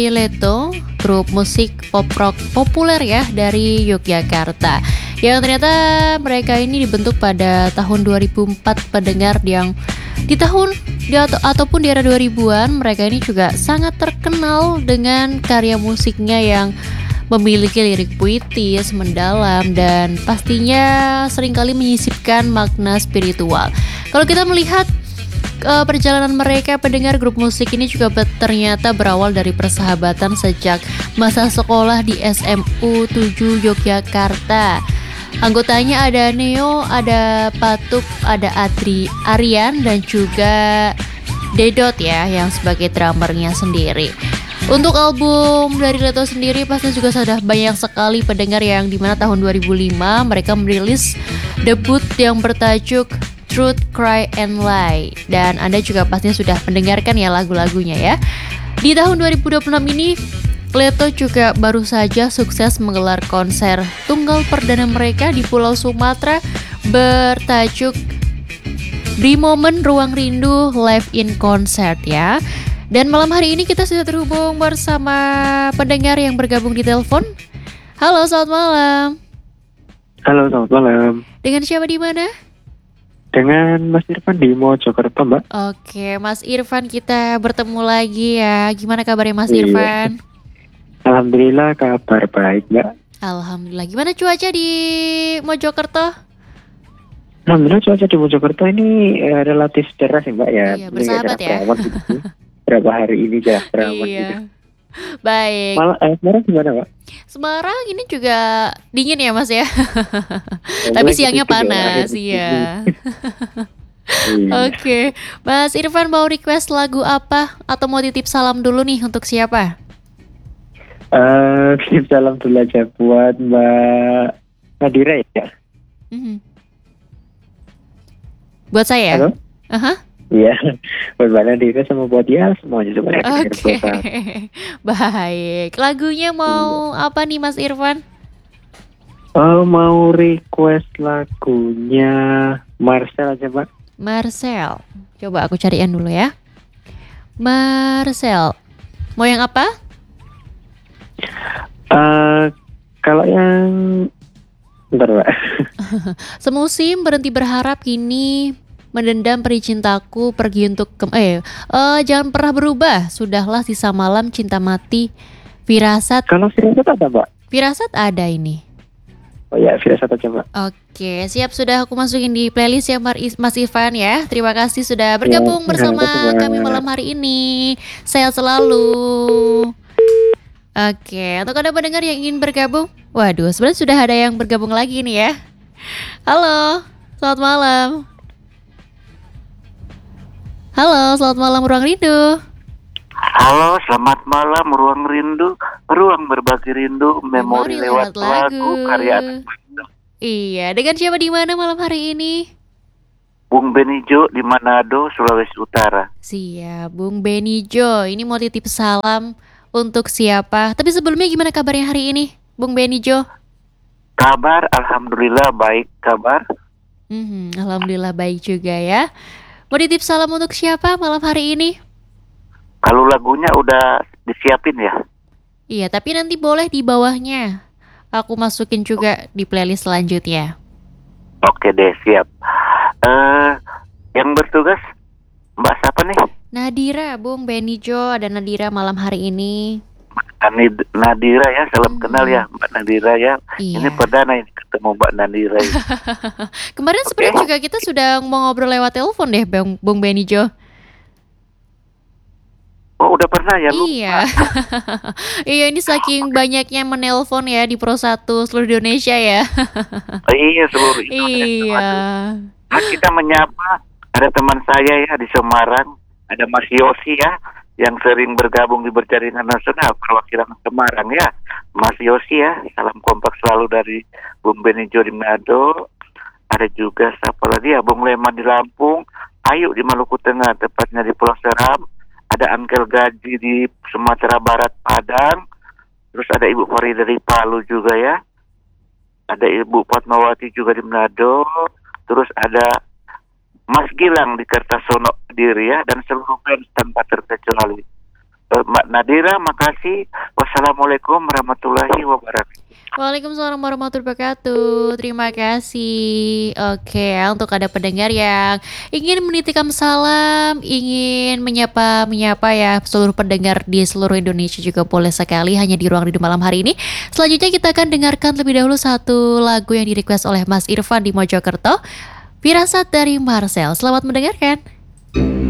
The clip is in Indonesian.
Leto, grup musik pop rock populer ya dari Yogyakarta. Yang ternyata mereka ini dibentuk pada tahun 2004. Pendengar yang di tahun ataupun di era 2000-an, mereka ini juga sangat terkenal dengan karya musiknya yang memiliki lirik puitis, mendalam, dan pastinya seringkali menyisipkan makna spiritual. Kalau kita melihat perjalanan mereka, pendengar grup musik ini juga ternyata berawal dari persahabatan sejak masa sekolah di SMU 7 Yogyakarta. Anggotanya ada Neo, ada Patuk, ada Aryan, dan juga Dedot ya yang sebagai drummernya sendiri. Untuk album dari Leto sendiri pasti juga sudah banyak sekali pendengar, yang dimana tahun 2005 mereka merilis debut yang bertajuk Truth, Cry, and Lie. Dan Anda juga pastinya sudah mendengarkan ya lagu-lagunya ya. Di tahun 2026 ini, Leto juga baru saja sukses menggelar konser tunggal perdana mereka di Pulau Sumatera bertajuk Bri Momen Ruang Rindu Live in Concert ya. Dan malam hari ini kita sudah terhubung bersama pendengar yang bergabung di telepon. Halo, selamat malam. Halo, selamat malam. Dengan siapa di mana? Dengan Mas Irfan di Mojokerto, Mbak. Oke, Mas Irfan, kita bertemu lagi ya. Gimana kabarnya Mas Iya. Irfan? Alhamdulillah kabar baik, Mbak. Alhamdulillah. Gimana cuaca di Mojokerto? Alhamdulillah cuaca di Mojokerto ini relatif cerah sih, Mbak ya. Iya, bersahabat ya. Berawan gitu. Berapa hari ini ya berawan Iya. gitu. Baik. Malah sekarang gimana, Mbak? Semarang ini juga dingin ya Mas ya. Tapi siangnya panas, iya. Iya. Oke, Mas Irfan mau request lagu apa? Atau mau titip salam dulu nih untuk siapa? Kirim salam dulu aja buat Mbak Nadira ya. Mhm. Buat saya? Halo? Aha. Iya, buat Mbak Nadira sama buat dia semuanya sebenarnya. Oke. Baik. Lagunya mau apa nih Mas Irfan? Mau request lagunya Marcel aja, Mbak. Marcel. Coba aku cariin dulu ya. Marcel. Mau yang apa? Kalau yang bentar, Mbak. Semusim berhenti berharap, kini mendendam perih cintaku, pergi untuk jangan pernah berubah, sudahlah sisa malam, cinta mati, firasat. Kalau Firasat ada, Mbak? Firasat ada ini. Oh ya, Firasat aja, Mbak. Oke, siap, sudah aku masukin di playlist ya Mas Irfan ya. Terima kasih sudah bergabung Ya, bersama terima kasih, Mbak. kami malam hari ini. Sehat selalu. Oke, untuk Anda pendengar yang ingin bergabung, waduh, sebenarnya sudah ada yang bergabung lagi nih ya. Halo, selamat malam. Halo, selamat malam Ruang Rindu. Halo, selamat malam Ruang Rindu, ruang berbagi rindu, memori lewat lagu karya anak bangsa. Iya, dengan siapa di mana malam hari ini? Bung Benijo di Manado, Sulawesi Utara. Siap, Bung Benijo. Ini mau titip salam untuk siapa? Tapi sebelumnya gimana kabarnya hari ini, Bung Benijo? Kabar, alhamdulillah baik kabar. Alhamdulillah baik juga ya. Mau titip salam untuk siapa malam hari ini? Kalau lagunya udah disiapin ya? Iya, tapi nanti boleh di bawahnya aku masukin juga di playlist selanjutnya. Oke deh, siap. Yang bertugas Mbak siapa nih? Nadira, Bung Benijo, ada Nadira malam hari ini. Nadira ya, salam kenal ya Mbak Nadira ya. Iya. Ini perdana ini ketemu Mbak Nadira ya. Kemarin sebenarnya juga kita sudah mau ngobrol lewat telepon deh, Bung Benijo. Oh, udah pernah ya, lupa. Iya. Iya, ini saking banyaknya menelpon ya di Pro 1 seluruh Indonesia ya. Iya, seluruh Indonesia. Iya. Nah, kita menyapa ada teman saya ya di Semarang, ada Mas Yosi ya, yang sering bergabung di Berjaringan Nasional perwakilan Semarang ya. Mas Yosi ya, salam kompak selalu dari Bung Benijo di Manado. Ada juga siapa lagi ya, Bung Leman di Lampung, Ayu di Maluku Tengah, tepatnya di Pulau Seram. Ada Angkel Gaji di Sumatera Barat Padang. Terus ada Ibu Farida dari Palu juga ya. Ada Ibu Fatmawati juga di Manado. Terus ada Mas Gilang di Kertasono Kediri ya, dan seluruh fans tanpa terkecuali. Mbak Nadira, makasih. Wassalamualaikum warahmatullahi wabarakatuh. Waalaikumsalam warahmatullahi wabarakatuh. Terima kasih. Oke, untuk ada pendengar yang ingin menitipkan salam, ingin menyapa ya seluruh pendengar di seluruh Indonesia juga boleh sekali hanya di ruang redu malam hari ini. Selanjutnya kita akan dengarkan lebih dahulu satu lagu yang di-request oleh Mas Irfan di Mojokerto. Firasat dari Marcel. Selamat mendengarkan.